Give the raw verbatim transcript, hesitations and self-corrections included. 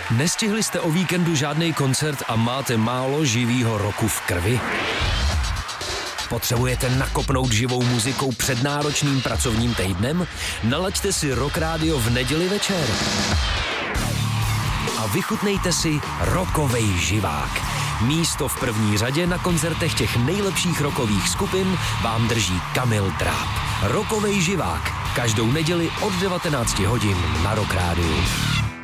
Nestihli jste o víkendu žádný koncert a máte málo živýho roku v krvi? Potřebujete nakopnout živou muzikou před náročným pracovním týdnem? Nalaďte si Rock Radio v neděli večer. A vychutnejte si rockovej živák. Místo v první řadě na koncertech těch nejlepších rockových skupin vám drží Kamil Tráb. Rockovej živák. Každou neděli od devatenácti hodin na Rock Rádiu.